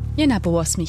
Je na po 8.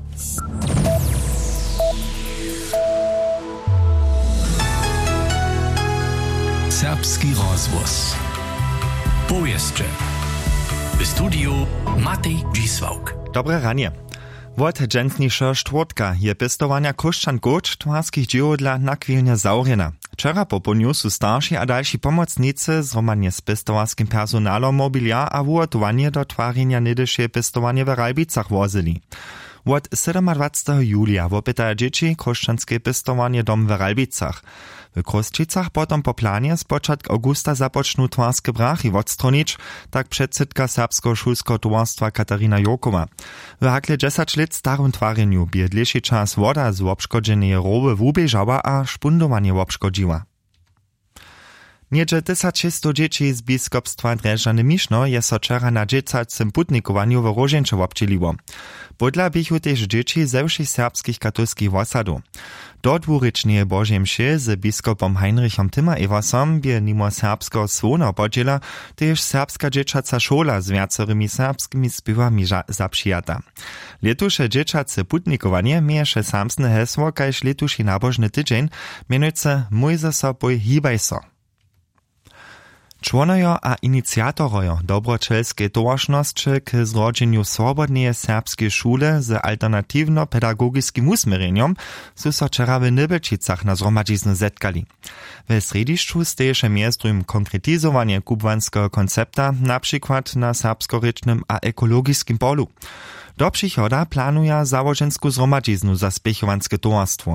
Serbski rozvoz. Powieszcze. W studiu Matej Dzisłauk. Dobre ranie. Wot dżęsniejsza czwartka je pestowania koszczan goć twarskich dzieł dla nakwilnia zaurjena. Wczera po południu su starsi a dalsi pomocnicy zromadnie z pestowarskim personalom mobilia a wuotowanie do twarjenia niedysze pestowanie w Ralbicach wozili. Od 27. julia wopytaja dzieci koszczanskie pestowanie dom w Ralbicach. W Krosčicach potom po planie z początku augusta započnú twarskie brachy odstronić, tak przedsydka Serbskiego szulskiego towarstwa Katarina Jokowa. W hakle 10 lat starym twareniu biedlejszy czas woda z obszkodženej rowy wubieżała a špundowanie obszkodziła. Niedzie 1600 dzieci z biskupstwa Drežany Mišno je so wczera na dziecacym putnikowaniu w Roženče občeliło. Podla bichu też dzieci ze všich serbskich katolskich osadów. Do dwurycznej Bożej mszy z biskupom Heinrichom Timmer-Eversom bie mimo serbskiego słona podziela też serbska dzieciaca szkola z wiacorymi serbskimi śpiewami zapřijata. Letuše dzieciace putnikowanie mieješe samsne hesło kajż letuši nabożny tydzień, mianujce Mój za soboj hibaj so. Członojo a inicjatorojo dobročelskiej towaršnosći k zrodźeniu swobodnej serbskiej szule z alternatywno-pedagogiskim usmiereniom su so wczera w Nybelčicach na zhromadźizny zetkali. W središću steješe mjezdrum konkretizowanie kubwanskiego koncepta, na przykład na serbskorečnym a ekologiskim polu. Do przychoda planuje założensku zhromadźiznu za spěchowanske towarstwo.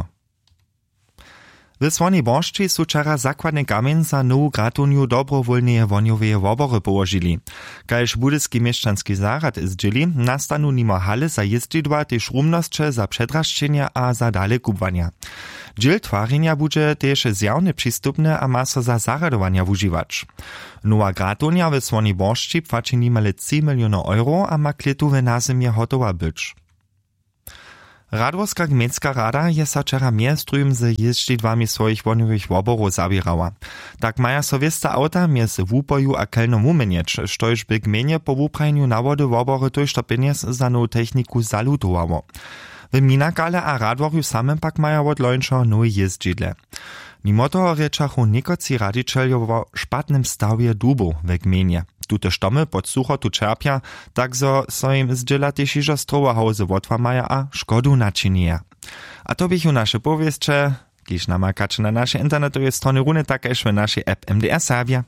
W Słonej Boszczy su wczera zakładny kamień za nowu gratuniu dobrowolneje wonioweje wobory położyli. Kajż budyski mieszczanski zarad zdzieli, nastanu nimo hale za jeździdła też rumnosće za przedraszczenia a za dale kubwania. Dziel twarenia będzie też zjawne przystupne a ma so za zaradowania wużywać. Nowa gratunia w Słonej Boszczy płaci nimale 3 miliony euro a ma kletu na zimie hotowa być. Radworska gmejnska rada je sa wczera mjezdrum z jeździdłami swoich woniowych woborów zabierała. Tak maja so wiesta auta mjez wupoju a kelnom umenieć, štož by gmejnie po wuprajniu na wody wobory tuž to peniaz za nowu techniku zalutowało. W Minakale a Radworju samym pak maja od lończo nowe jeździdle. Mimo toho rečachu niekoci radiczeljo o špatnym stawie dubów w gmejnie. Tute štomy pod sucho tu čerpja, tak so im zdziela też iżo strowa hauze wotwamaja a szkodu naczynieja. A to bych nasze powieszcze, kiż namakacze na nasze internetowe strony runy takож w naszej app MDR Serbia.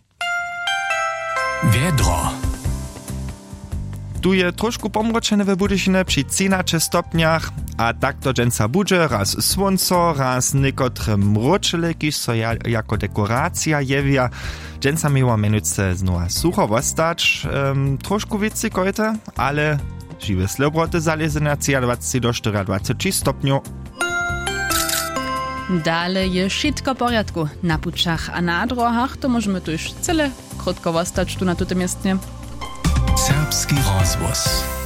Wiedro. Tu je trošku pomročene w Budyšine przy 13 stopniach, a tak to dżęca budże, raz słonco, raz niekotre mroczele, kiż so jako dekoracja jewia. Dżęca miała menujce znowa sucho wostać, trošku więcej kojte, ale żywe slobroty zależy na 23 do 24 stopniu. Dale je wszystko w porядku. Na puczach a na drogach to możemy tu już cele krótko wostać tu na tym miejscu. Serbski rozvoz.